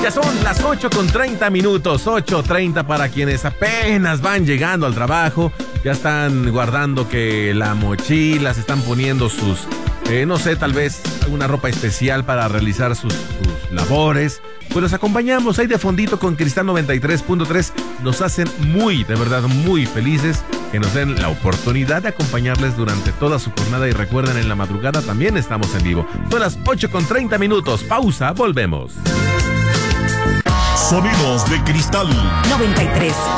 Ya son las 8:30, 8:30 para quienes apenas van llegando al trabajo, ya están guardando que la mochila, se están poniendo sus, no sé, tal vez alguna ropa especial para realizar sus labores. Pues los acompañamos ahí de fondito con Cristal 93.3. Nos hacen muy, de verdad, muy felices que nos den la oportunidad de acompañarles durante toda su jornada. Y recuerden, en la madrugada también estamos en vivo. Son las 8:30. Pausa, volvemos. Sonidos de Cristal 93.